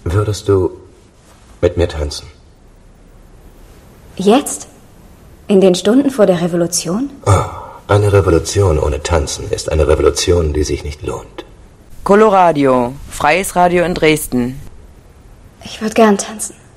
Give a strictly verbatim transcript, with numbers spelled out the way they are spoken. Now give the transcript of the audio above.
Würdest du mit mir tanzen? Jetzt? In den Stunden vor der Revolution? Oh, eine Revolution ohne Tanzen ist eine Revolution, die sich nicht lohnt. Coloradio, freies Radio in Dresden. Ich würde gern tanzen.